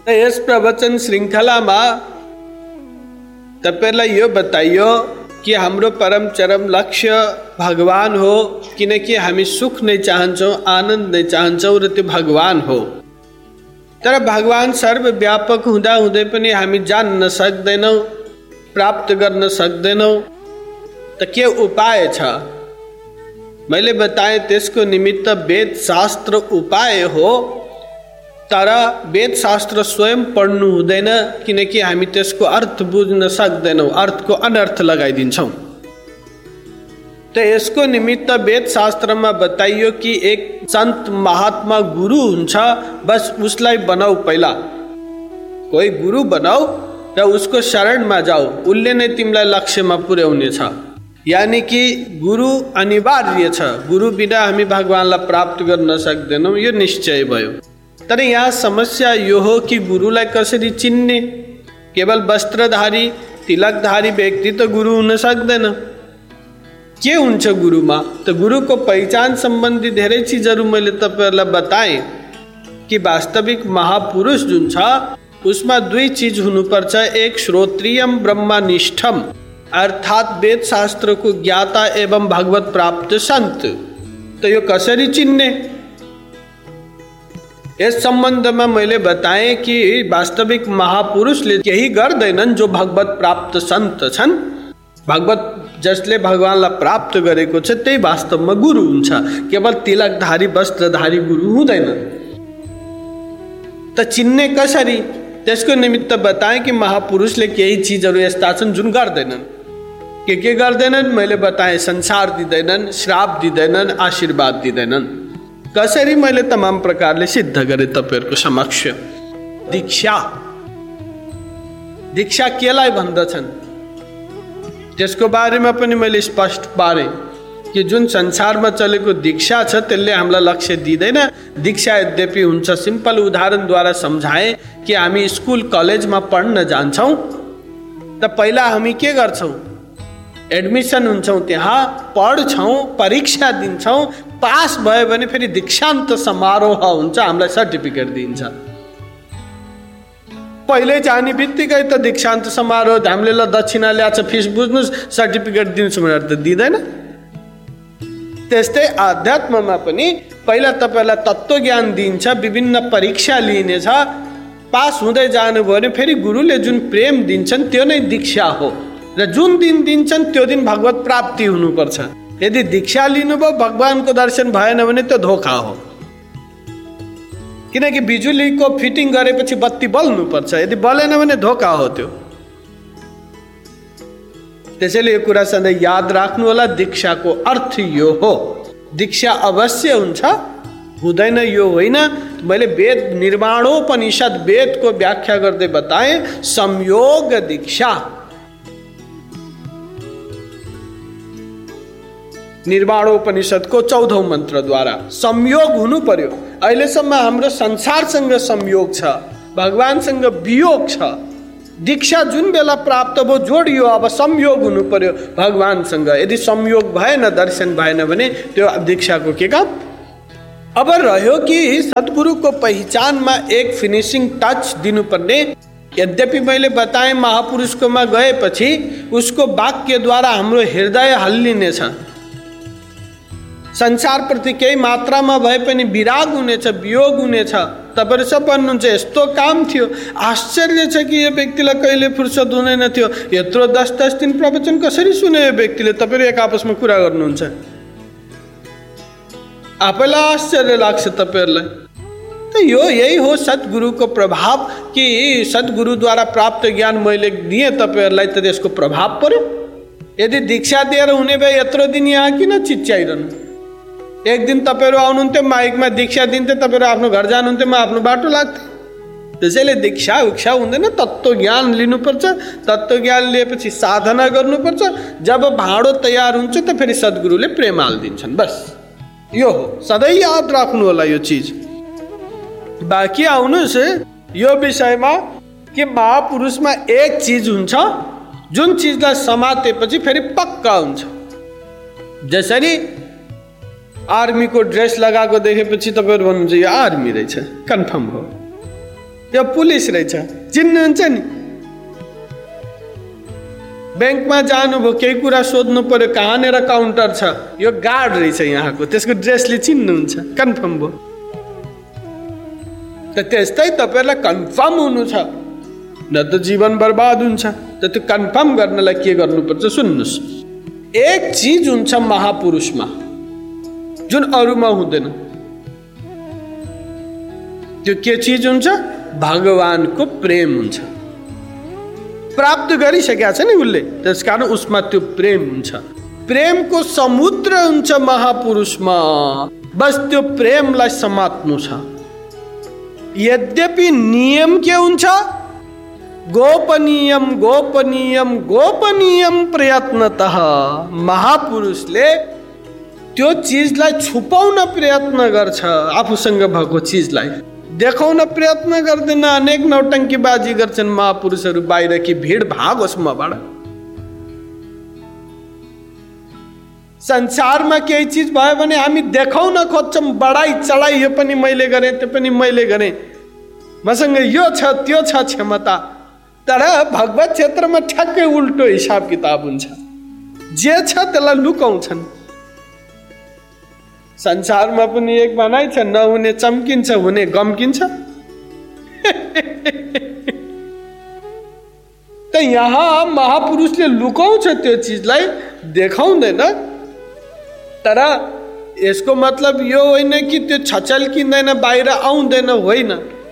यस प्रवचन श्रृंखलामा तपाईलाई यो बताइयो कि हाम्रो परम चरम लक्ष्य भगवान हो, किनकि हामी सुख नै चाहन्छौँ, आनन्द नै चाहन्छौँ र त्यो भगवान हो। तर भगवान सर्वव्यापक हुँदा हुँदै पनि हामी जान्न सक्दैनौँ, प्राप्त गर्न सक्दैनौँ। त के उपाय छ? मैले बताएँ त्यसको निमित्त वेद शास्त्र उपाय हो, तर वेद शास्त्र स्वयं पढ्नु हुँदैन, किनकि हामी त्यसको अर्थ बुझ्न सक्दैनौँ, अर्थको अनर्थ लगाइदिन्छौँ। त यसको निमित्त वेद शास्त्रमा बताइयो कि एक सन्त महात्मा गुरु हुन्छ, बस उसलाई बनाऊ, पहिला कोही गुरु बनाऊ र उसको शरणमा जाऊ, उसले नै तिमीलाई लक्ष्यमा पुर्याउनेछ। यानी कि गुरु अनिवार्य छ, गुरु बिना हामी भगवानलाई प्राप्त गर्न सक्दैनौँ, यो निश्चय भयो। तर यहाँ समस्या यो हो कि गुरुलाई कसरी चिन्ने? केवल वस्त्रधारी तिलकधारी व्यक्ति त गुरु हुन सक्दैन। के हुन्छ गुरुमा? त गुरुको पहिचान सम्बन्धी धेरै चिजहरू मैले तपाईहरुलाई बताएँ कि वास्तविक महापुरुष जुन छ उसमा दुई चीज हुनुपर्छ। एक श्रोत्रियम ब्रह्मनिष्ठम, अर्थात वेद शास्त्रको ज्ञाता एवं भगवत प्राप्त संत। त यो कसरी चिन्ने? यस सम्बन्धमा मैले बताएँ कि वास्तविक महापुरुषले केही गर्दैनन् जो भगवत प्राप्त सन्त छन्। भगवत जसले भगवानलाई प्राप्त गरेको छ त्यही वास्तवमा गुरु हुन्छ, केवल तिलकधारी वस्त्रधारी गुरु हुँदैन। त चिन्ने कसरी? त्यसको निमित्त बताएँ कि महापुरुषले केही चिजहरू यस्ता छन् जुन गर्दैनन्। के गर्दैनन् मैले बताएँ। संसार दिँदैनन्, श्राप दिँदैनन्, आशीर्वाद दिँदैनन्। कसरी? मैले तमाम प्रकारले सिद्ध गरेँ तपाईहरुको समक्ष। दीक्षा, दीक्षा केलाई भन्दछन् त्यसको बारेमा पनि मैले स्पष्ट पारेँ कि जुन संसारमा चलेको दीक्षा छ त्यसले हामीलाई लक्ष्य दिँदैन। दीक्षा यद्यपि हुन्छ, सिम्पल उदाहरणद्वारा सम्झाएँ कि हामी स्कुल कलेजमा पढ्न जान्छौँ त पहिला हामी के गर्छौँ? एडमिसन हुन्छौँ, त्यहाँ पढ्छौँ, परीक्षा दिन्छौँ, पास भयो भने फेरि दीक्षान्त समारोह हुन्छ, हामीलाई सर्टिफिकेट दिन्छ। पहिले जाने बित्तिकै त दीक्षान्त समारोह हामीले ल दक्षिणा ल्याछ, फिस बुझ्नुहोस्, सर्टिफिकेट दिन्छु भनेर त दिँदैन। त्यस्तै आध्यात्ममा पनि पहिला तपाईलाई तत्त्वज्ञान दिन्छ, विभिन्न परीक्षा लिइनेछ, पास हुँदै जानुभयो भने फेरि गुरुले जुन प्रेम दिन्छन् त्यो नै दीक्षा हो। र जुन दिन दिन्छन् त्यो दिन भगवत प्राप्ति हुनुपर्छ। यदि दीक्षा लिनुभयो भगवानको दर्शन भएन भने त्यो धोखा हो, किनकि बिजुलीको फिटिङ गरेपछि बत्ती बल्नुपर्छ, यदि बलेन भने धोका हो त्यो। त्यसैले यो कुरा सधैँ याद राख्नु होला, दीक्षाको अर्थ यो हो। दीक्षा अवश्य हुन्छ, हुँदैन यो होइन। मैले वेद निर्माणोपनिषद वेदको व्याख्या गर्दै बताएँ, संयोग दीक्षा। निर्माणोपनिषदको 14औं मन्त्रद्वारा संयोग हुनु पर्यो। अहिलेसम्म हाम्रो संसारसँग संयोग छ, भगवानसँग वियोग छ। दीक्षा जुन बेला प्राप्त भयो जोडियो, अब संयोग हुनु पर्यो भगवानसँग। यदि संयोग भएन, दर्शन भएन भने त्यो दीक्षाको के काम? अब रह्यो कि सद्गुरुको पहिचानमा एक फिनिशिङ टच दिनुपर्ने। यद्यपि मैले बताएँ महापुरुषकोमा गएपछि उसको वाक्यद्वारा हाम्रो हृदय हल्लिनेछ, संसार प्रति केही मात्रामा भए पनि विराग हुनेछ, वियोग हुनेछ। तपाईहरु सब भन्नुहुन्छ यस्तो काम थियो, आश्चर्य छ कि यो व्यक्तिलाई कहिले फुर्सद हुँदैन थियो, यत्रो 10-10 दिन प्रवचन कसरी सुने यो व्यक्तिले? तपाईहरु एक आपसमा कुरा गर्नुहुन्छ, आफैलाई आश्चर्य लाग्छ तपाईहरुलाई। त यही हो सद्गुरुको प्रभाव कि सद्गुरुद्वारा प्राप्त ज्ञान मैले दिएँ तपाईहरुलाई, त त्यसको प्रभाव पर्यो। यदि दीक्षा दिएर हुने भए यत्रो दिन यहाँ किन चिच्याइरहनु? एक दिन तपाईहरु आउनुहुन्थ्यो, माइकमा दीक्षा दिन्थे, तपाईहरु आफ्नो घर जानुहुन्थ्यो, म आफ्नो बाटो लाग्थे। त्यसैले दीक्षा उक्षा हुँदैन, तत्त्व ज्ञान लिनुपर्छ। तत्त्व ज्ञान लिएपछि साधना गर्नुपर्छ। जब भाँडो तयार हुन्छ त फेरि सद्गुरुले प्रेम हाल्दिन्छन्, बस यो हो। सधैँ याद राख्नु होला यो चीज। बाँकी आउनुहोस् यो विषयमा कि महापुरुषमा एक चीज हुन्छ जुन चीजलाई समातेपछि फेरि पक्का हुन्छ। जसरी आर्मी को ड्रेस लगाएको देखेपछि तपाईहरु भन्नुहुन्छ यो आर्मी रहेछ, कन्फर्म हो। त्यो पुलिस रहेछ, चिन्नुहुन्छ नि। ब्याङ्कमा जानुभयो, केही कुरा सोध्नु पर्यो, कहाँनिर काउन्टर छ, यो गार्ड रहेछ यहाँको, त्यसको ड्रेसले चिन्नुहुन्छ, कन्फर्म भयो। त त्यस्तै तपाईँहरूलाई कन्फर्म हुनु छ, न त जीवन बर्बाद हुन्छ। त त्यो कन्फर्म गर्नलाई के गर्नुपर्छ सुन्नुहोस्। एक चिज हुन्छ महापुरुषमा जुन अरूमा हुँदैन। त्यो के चिज हुन्छ? भगवानको प्रेम हुन्छ। प्राप्त गरिसकेका छ नि उसले, त्यसकारण उसमा त्यो प्रेम हुन्छ। प्रेमको समुद्र हुन्छ महापुरुषमा, बस त्यो प्रेमलाई समात्नु छ। यद्यपि नियम के हुन्छ? गोपनीयम गोपनीयम गोपनीयम प्रयत्नतः। महापुरुषले त्यो चिजलाई छुपाउन प्रयत्न गर्छ, आफूसँग भएको चिजलाई देखाउन प्रयत्न गर्दैन। अनेक नौटंकीबाजी गर्छन् महापुरुषहरू बाहिर कि भिड भागोस् मबाट। संसारमा केही चिज भयो भने हामी देखाउन खोज्छौँ, बढाई चढाई, यो पनि मैले गरेँ, त्यो पनि मैले गरेँ, मसँग यो छ त्यो छ क्षमता। तर भगवत क्षेत्रमा ठ्याक्कै उल्टो हिसाब किताब हुन्छ। जे छ त्यसलाई लुकाउँछन्। संसारमा पनि एक भनाइ छ, नहुने चम्किन्छ, हुने गम्किन्छ। त यहाँ महापुरुषले लुकाउँछ, त्यो चिजलाई देखाउँदैन। तर यसको मतलब यो होइन कि त्यो छचल्किँदैन, बाहिर आउँदैन, होइन।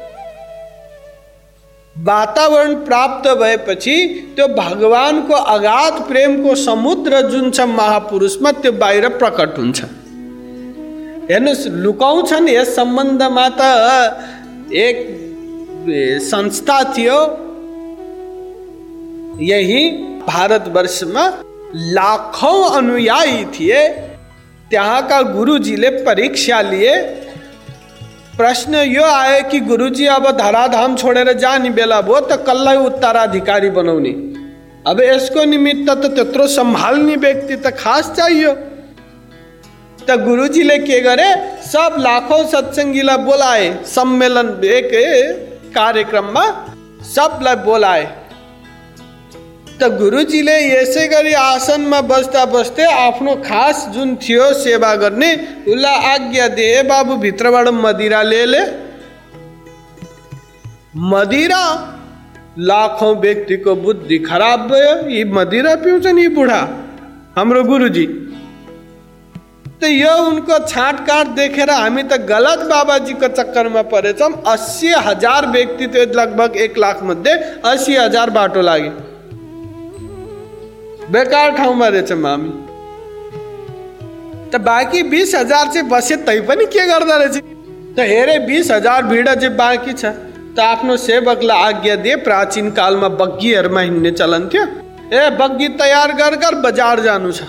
वातावरण प्राप्त भएपछि त्यो भगवानको अगाध प्रेमको समुद्र जुन छ महापुरुषमा, त्यो बाहिर प्रकट हुन्छ। हेर्नुहोस्, लुकाउँछन्। यस सम्बन्धमा त एक संस्था थियो यही भारतवर्षमा, लाखौं अनुयायी थिए। त्यहाँका गुरुजीले परीक्षा लिए। प्रश्न यो आयो कि गुरुजी अब धराधाम छोडेर जाने बेला भयो त कसलाई उत्तराधिकारी बनाउने? अब यसको निमित्त त त्यत्रो सम्हाल्ने व्यक्ति त खास चाहियो। त गुरुजीले के गरे? सब लाखौं सत्संगीलाई बोलाए, सम्मेलन एक कार्यक्रममा सबलाई बोलाए। त गुरुजीले यसै गरी आसनमा बस्दा बस्दै आफ्नो खास जुन थियो सेवा गर्ने, उसलाई आज्ञा दिए, बाबु भित्रबाट मदिरा ले। मदिरा, लाखौं व्यक्तिको बुद्धि खराब भयो। यी मदिरा पिउँछन् यी बुढा हाम्रो गुरुजी। त यो उनको छाँटकाँट देखेर हामी त गलत बाबाजीको चक्करमा परेछौँ। 80,000 व्यक्ति थियो, लगभग 1 लाख मध्ये 80,000 बाटो लाग्यो। बेकार ठाउँमा रहेछौँ हामी। त बाँकी 20,000 चाहिँ बसे, तै पनि के गर्दा रहेछ? त हेरे 20,000 भिड चाहिँ बाँकी छ। त आफ्नो सेवकलाई आज्ञा दिए। प्राचीन कालमा बग्गीहरूमा हिँड्ने चलन थियो। ए बग्गी तयार कर बजार जानु छ।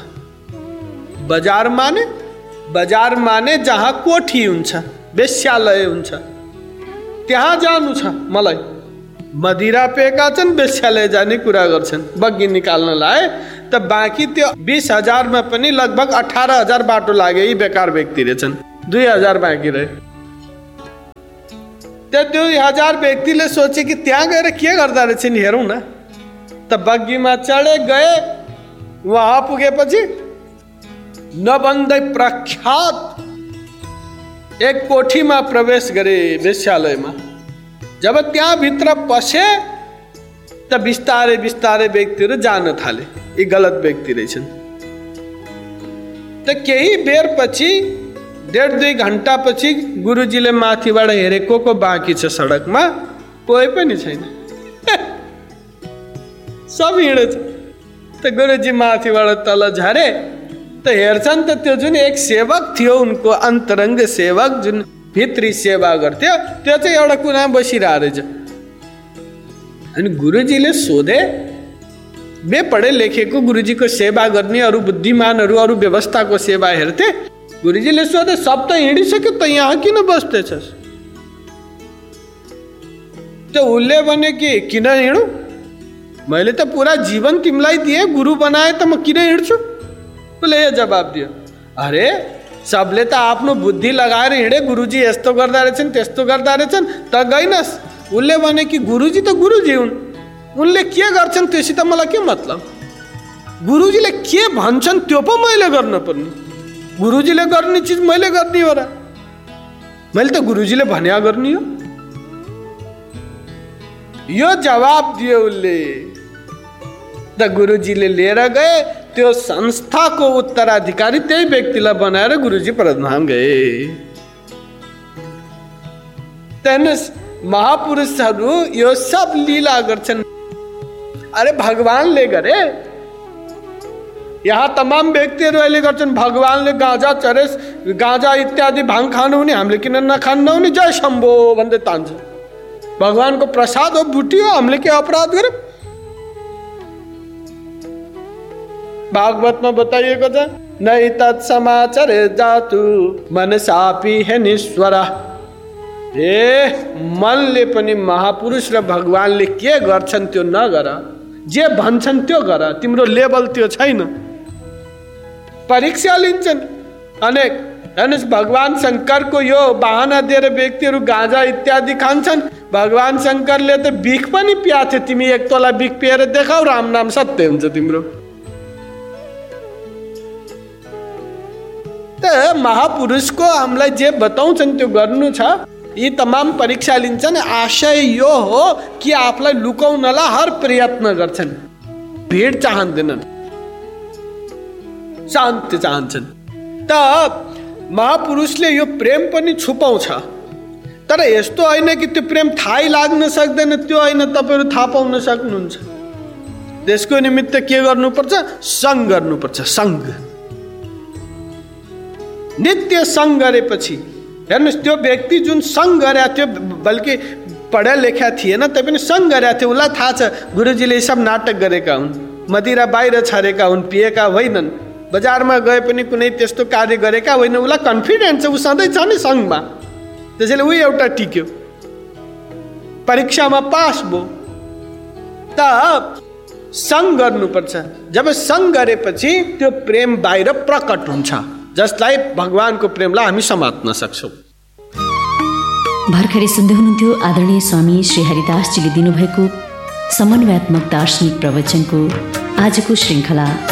बजार माने जहाँ कोठी हुन्छ, वेश्यालय हुन्छ, त्यहाँ जानु छ मलाई। मदिरा पेका छन्, वेश्यालय जाने कुरा गर्छन्, बग्गी निकाल्न लाए। त बाँकी त्यो 20,000 मा पनि लगभग 18,000 बाटो लाग्यो। यी बेकार व्यक्ति रहेछन्, 2,000 बाँकी रहे। त्यो 2,000 व्यक्तिले सोचे कि त्यहाँ गएर के गर्दा रहेछन् हेरौँ न। त बग्गीमा चढे, गए। वहाँ पुगेपछि नबन्दै प्रख्यात एक कोठीमा प्रवेश गरे, वेश्यालयमा। जब त्यहाँ भित्र पसे त बिस्तारै बिस्तारै व्यक्तिहरू जान थाले। यी गलत व्यक्ति रहेछन्। त केही बेर पछि, 1.5-2 घण्टा पछि गुरुजीले माथिबाट हेरे को बाँकी छ सडकमा? कोही पनि छैन, सब हिँडेछ। त गुरुजी माथिबाट तल झरे। त हेर्छन् त त्यो जुन एक सेवक थियो, उनको अन्तरङ्ग सेवक जुन भित्री सेवा गर्थ्यो, त्यो चाहिँ एउटा कुनामा बसिरहेको रहेछ। अनि गुरुजीले सोधे, बे पढे लेखेको गुरुजीको सेवा गर्ने, अरू बुद्धिमानहरू अरू व्यवस्थाको सेवा हेर्थे। गुरुजीले सोधे, सब त हिँडिसक्यो त यहाँ किन बस्दैछस्? त उसले भने कि किन हिँडु? मैले त पुरा जीवन तिमीलाई दिए, गुरु बनाए, त म किन हिँड्छु? उसले यो जवाब दियो, अरे सबले त आफ्नो बुद्धि लगाएर हिँडे, गुरुजी यस्तो गर्दा रहेछन्, त्यस्तो गर्दा रहेछन्, त गइनस्। उसले भने कि गुरुजी त गुरुजी हुन्, उनले के गर्छन् त्योसित मलाई के मतलब, गुरुजीले के भन्छन् त्यो पो मैले गर्न पर्ने, गुरुजीले गर्ने चिज मैले गर्ने हो र, मैले त गुरुजीले भन्या गर्ने हो। यो जवाब दियो उसले। त गुरुजीले लिएर गए, त्यो संस्थाको उत्तराधिकारी त्यही व्यक्तिलाई बनाएर गुरुजी प्रधान गए। त्यहाँदेखि महापुरुषहरू यो सब लीला गर्छन्। अरे भगवानले गरे, यहाँ तमाम व्यक्तिहरू अहिले गर्छन्, भगवानले गाँजा चरेस, गाँजा इत्यादि भाङ खानु हुने, हामीले किन नखानु नहुने, जय शम्भो भन्दै तान्छ। भगवानको प्रसाद हो, बुटी हो, हामीले के अपराध गर्यौं? भागवतमा बताइएको छ, नै तत्समाचरे जातु मनसापि हेनीश्वर। मनले पनि महापुरुष र भगवानले के गर्छन् त्यो नगर, जे भन्छन् त्यो गर, तिम्रो लेभल त्यो छैन। परीक्षा लिन्छन् अनेक। हेर्नुहोस्, भगवान शङ्करको यो बहाना दिएर व्यक्तिहरू गाँजा इत्यादि खान्छन्। भगवान शङ्करले त बिख पनि पियाथे, तिमी एक तोला बिख पिएर देखाऊ, राम नाम सत्य हुन्छ तिम्रो। त महापुरुषको हामीलाई जे बताउँछन् त्यो गर्नु छ। यी तमाम परीक्षा लिन्छन्। आशय यो हो कि आफूलाई लुकाउनलाई हर प्रयत्न गर्छन्। भीड चाहँदैनन्, शान्ति चाहन्छन्। त महापुरुषले यो प्रेम पनि छुपाउँछ, तर यस्तो होइन कि त्यो प्रेम थाहै लाग्न सक्दैन, त्यो होइन, तपाईँहरू थाहा पाउन सक्नुहुन्छ। त्यसको निमित्त के गर्नुपर्छ? सङ्ग गर्नुपर्छ। सङ्ग, नित्य सङ्ग गरेपछि, हेर्नुहोस् त्यो व्यक्ति जुन सङ्ग गरेको थियो, बल्कि पढा लेखा थिएन तै पनि सङ्ग गरेको थियो, उसलाई थाहा छ गुरुजीले सब नाटक गरेका हुन्, मदिरा बाहिर छरेका हुन्, पिएका होइनन्, बजारमा गए पनि कुनै त्यस्तो कार्य गरेका होइन, उसलाई कन्फिडेन्स छ, ऊ सधैँ छ नि सङ्घमा। त्यसैले ऊ एउटा टिक्यो, परीक्षामा पास भयो। त सङ्ग गर्नुपर्छ। जब सङ्ग गरेपछि त्यो प्रेम बाहिर प्रकट हुन्छ, जसलाई भगवानको प्रेमलाई हामी समात्न सक्छौँ। भर्खरै सुन्दै हुनुहुन्थ्यो आदरणीय स्वामी श्री हरिदासजीले दिनुभएको समन्वयात्मक दार्शनिक प्रवचनको आजको श्रृङ्खला।